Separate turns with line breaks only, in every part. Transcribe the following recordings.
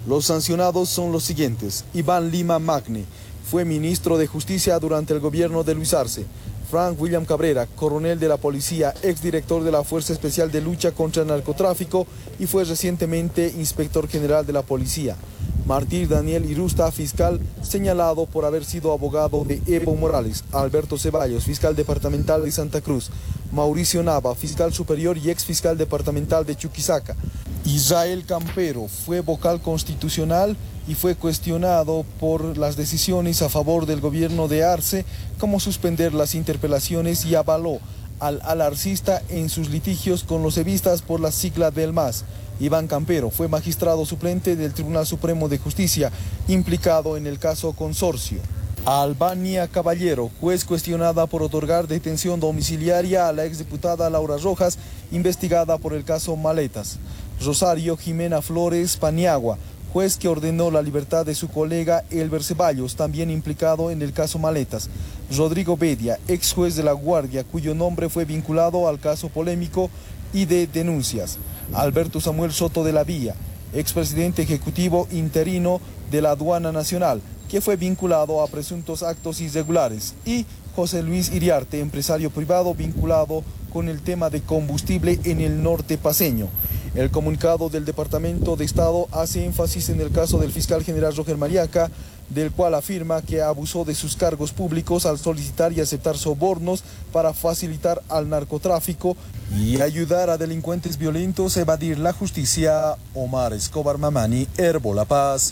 Los sancionados son los siguientes: Iván Lima Magne, fue ministro de Justicia durante el gobierno de Luis Arce. Frank William Cabrera, coronel de la policía, exdirector de la Fuerza Especial de Lucha contra el Narcotráfico y fue recientemente inspector general de la policía. Martín Daniel Irusta, fiscal, señalado por haber sido abogado de Evo Morales. Alberto Ceballos, fiscal departamental de Santa Cruz. Mauricio Nava, fiscal superior y ex fiscal departamental de Chuquisaca. Israel Campero fue vocal constitucional y fue cuestionado por las decisiones a favor del gobierno de Arce, como suspender las interpelaciones, y avaló al alarcista en sus litigios con los evistas por la sigla del MAS. Iván Campero fue magistrado suplente del Tribunal Supremo de Justicia, implicado en el caso Consorcio. Albania Caballero, juez cuestionada por otorgar detención domiciliaria a la exdiputada Laura Rojas, investigada por el caso Maletas. Rosario Jimena Flores Paniagua, juez que ordenó la libertad de su colega Elber Ceballos, también implicado en el caso Maletas. Rodrigo Bedia, ex juez de La Guardia, cuyo nombre fue vinculado al caso polémico y de denuncias. Alberto Samuel Soto de la Vía, expresidente ejecutivo interino de la Aduana Nacional, que fue vinculado a presuntos actos irregulares. Y José Luis Iriarte, empresario privado vinculado con el tema de combustible en el norte paceño. El comunicado del Departamento de Estado hace énfasis en el caso del fiscal general Roger Mariaca, del cual afirma que abusó de sus cargos públicos al solicitar y aceptar sobornos para facilitar al narcotráfico y ayudar a delincuentes violentos a evadir la justicia. Omar Escobar Mamani, Herbo La Paz.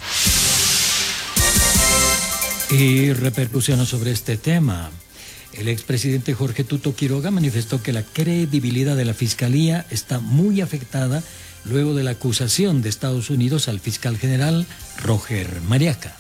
Y repercusiones sobre este tema. El expresidente Jorge Tuto Quiroga manifestó que la credibilidad de la Fiscalía está muy afectada luego de la acusación de Estados Unidos al fiscal general Roger Mariaca.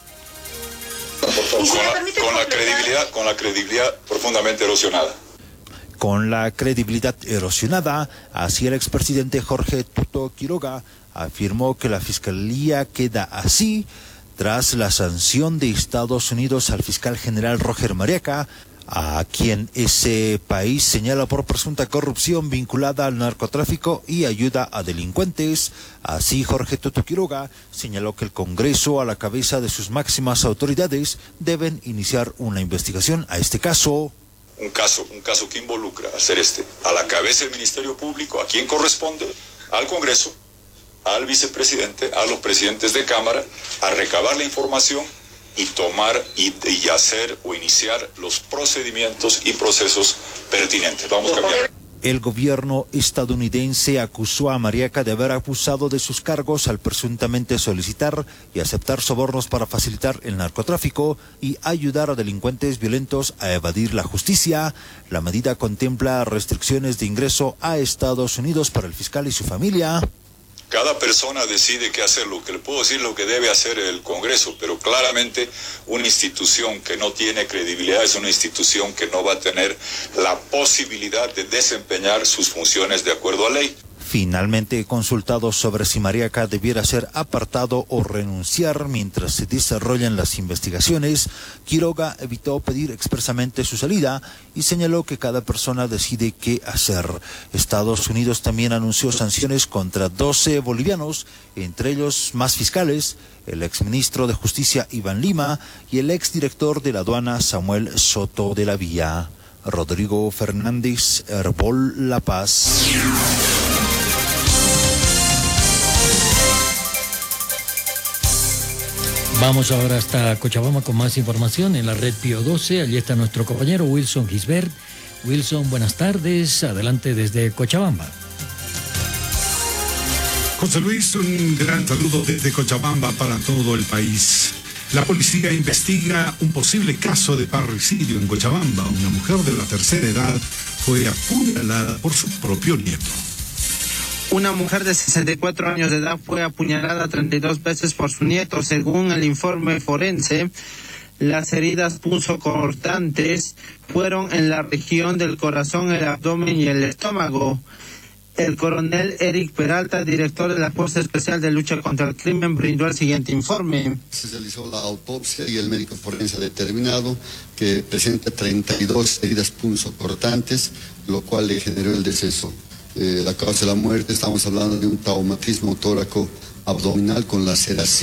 Con la credibilidad profundamente erosionada.
Con la credibilidad erosionada, así el expresidente Jorge Tuto Quiroga afirmó que la Fiscalía queda así tras la sanción de Estados Unidos al fiscal general Roger Mariaca, a quien ese país señala por presunta corrupción vinculada al narcotráfico y ayuda a delincuentes. Así, Jorge Tuto Quiroga señaló que el Congreso, a la cabeza de sus máximas autoridades, deben iniciar una investigación a este caso.
Un caso que involucra a la cabeza del Ministerio Público, a quien corresponde, al Congreso, al vicepresidente, a los presidentes de Cámara, a recabar la información y tomar y hacer o iniciar los procedimientos y procesos pertinentes. Vamos a cambiar.
El gobierno estadounidense acusó a Mariaca de haber abusado de sus cargos al presuntamente solicitar y aceptar sobornos para facilitar el narcotráfico y ayudar a delincuentes violentos a evadir la justicia. La medida contempla restricciones de ingreso a Estados Unidos para el fiscal y su familia.
Cada persona decide qué hacer. Lo que le puedo decir lo que debe hacer el Congreso, pero claramente una institución que no tiene credibilidad es una institución que no va a tener la posibilidad de desempeñar sus funciones de acuerdo a ley.
Finalmente, consultado sobre si Mariaca debiera ser apartado o renunciar mientras se desarrollan las investigaciones, Quiroga evitó pedir expresamente su salida y señaló que cada persona decide qué hacer. Estados Unidos también anunció sanciones contra 12 bolivianos, entre ellos más fiscales, el exministro de Justicia Iván Lima y el exdirector de la aduana Samuel Soto de la Vía. Rodrigo Fernández, Herbol La Paz.
Vamos ahora hasta Cochabamba con más información en la red Pío 12. Allí está nuestro compañero Wilson Gisbert. Wilson, buenas tardes. Adelante desde Cochabamba.
José Luis, un gran saludo desde Cochabamba para todo el país. La policía investiga un posible caso de parricidio en Cochabamba. Una mujer de la tercera edad fue apuñalada por su propio nieto.
Una mujer de 64 años de edad fue apuñalada 32 veces por su nieto. Según el informe forense, las heridas punzocortantes fueron en la región del corazón, el abdomen y el estómago. El coronel Eric Peralta, director de la Fuerza Especial de Lucha contra el Crimen, brindó el siguiente informe.
Se realizó la autopsia y el médico forense ha determinado que presenta 32 heridas punzocortantes, lo cual le generó el deceso. La causa de la muerte, estamos hablando de un traumatismo tóraco abdominal con laceración.